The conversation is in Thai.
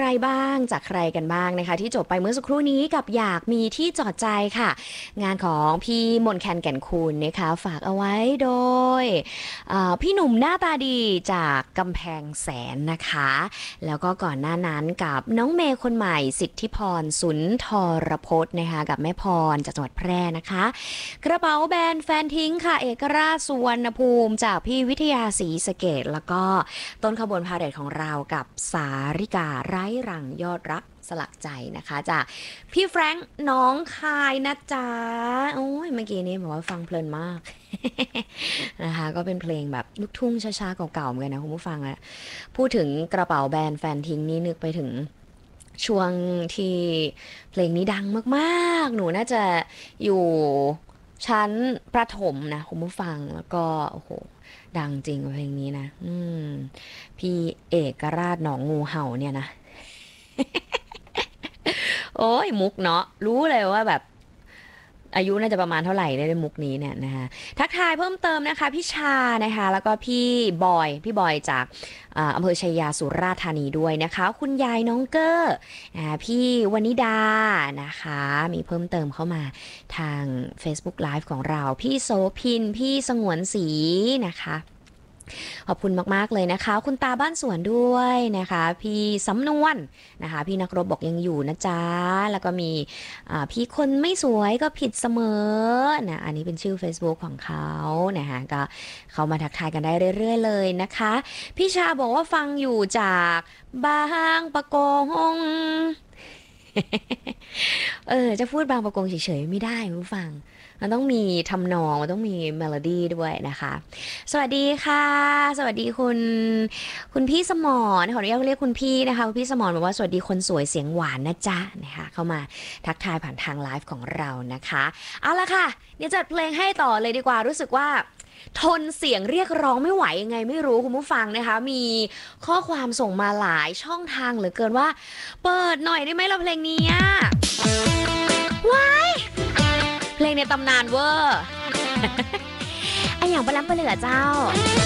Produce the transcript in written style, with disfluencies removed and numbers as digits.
บ้างจากใครกันบ้างนะคะที่จบไปเมื่อสักครู่นี้กับอยากมีที่จอดใจค่ะงานของพี่มนต์แคนแก่นคูนนะคะฝากเอาไว้โดยพี่หนุ่มหน้าตาดีจากกำแพงแสนนะคะแล้วก็ก่อนหน้านั้นกับน้องเมย์คนใหม่สิทธิพรสุนทรพจน์นะคะกับแม่พรจากจังหวัดแพร่นะคะกระเป๋าแบรนด์แฟนทิ้งค่ะเอกราชสุวรรณภูมิจากพี่วิทยาศรีสะเกษแล้วก็ต้นขบวนพาเหรดของเรากับสาริกาไร้รังยอดรักสลักใจนะคะจากพี่แฟรงค์น้องคายนะจ๊ะโอ้ยเมื่อกี้นี้บอกว่าฟังเพลินมาก นะคะก็เป็นเพลงแบบลูกทุ่งช้าๆเก่าๆเหมือนกันนะคุณผู้ฟังอะพูดถึงกระเป๋าแบรนด์แฟนทิ้งนี่นึกไปถึงช่วงที่เพลงนี้ดังมากๆหนูน่าจะอยู่ชั้นประถมนะคุณผู้ฟังแล้วก็โอ้โหดังจริงเพลงนี้นะพี่เอกราชหนองงูเห่าเนี่ยนะ โอ้ยมุกเนาะรู้เลยว่าแบบอายุน่าจะประมาณเท่าไหร่ในมุกนี้เนี่ยนะคะทักทายเพิ่มเติมนะคะพี่ชานะคะแล้วก็พี่บอยจากอำเภอชัยยาสุราษฎร์ธานีด้วยนะคะคุณยายน้องเกอร์พี่วนิดานะคะมีเพิ่มเติมเข้ามาทาง Facebook Live ของเราพี่โสพินพี่สงวนศรีนะคะขอบคุณมากๆเลยนะคะคุณตาบ้านสวนด้วยนะคะพี่สำนวนนะคะพี่นักรบบอกยังอยู่นะจ๊ะแล้วก็มีพี่คนไม่สวยก็ผิดเสมอนะอันนี้เป็นชื่อ Facebook ของเขานะคะก็เขามาทักทายกันได้เรื่อยๆเลยนะคะพี่ชาบอกว่าฟังอยู่จากบางปะกง จะพูดบางประกงเฉยๆไม่ได้คุณผู้ฟังมันต้องมีทำนองมันต้องมีเมโลดี้ด้วยนะคะสวัสดีค่ะสวัสดีคุณพี่สมรขออนุญาตเรียกคุณพี่นะคะคุณพี่สมรบอกว่าสวัสดีคนสวยเสียงหวานนะจ๊ะนะคะเข้ามาทักทายผ่านทางไลฟ์ของเรานะคะเอาละค่ะเดี๋ยวจัดเพลงให้ต่อเลยดีกว่ารู้สึกว่าทนเสียงเรียกร้องไม่ไหวยังไงไม่รู้คุณผู้ฟังนะคะมีข้อความส่งมาหลายช่องทางเหลือเกินว่าเปิดหน่อยได้ไหมเราเพลงนี้ว้ายเพลงในตำนานเวอร์ไออย่างปลาล้ำปลาเหลือเจ้า